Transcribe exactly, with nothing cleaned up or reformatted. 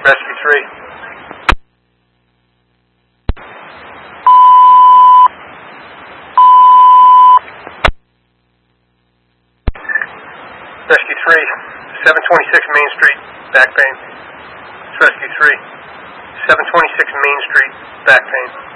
Rescue three. Rescue three, seven twenty-six Main Street, back pain. Rescue three, seven twenty-six Main Street, back pain.